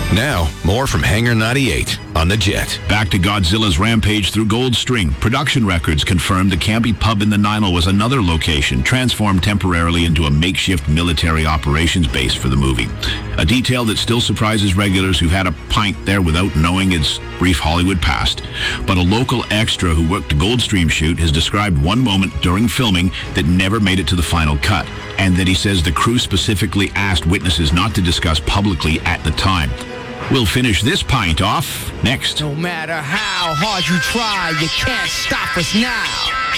Now, more from Hangar 98 on The Jet. Back to Godzilla's rampage through Goldstream. Production records confirmed the campy pub in the Nile was another location, transformed temporarily into a makeshift military operations base for the movie. A detail that still surprises regulars who've had a pint there without knowing its brief Hollywood past. But a local extra who worked the Goldstream shoot has described one moment during filming that never made it to the final cut, and that he says the crew specifically asked witnesses not to discuss publicly at the time. We'll finish this pint off next. No matter how hard you try, you can't stop us now.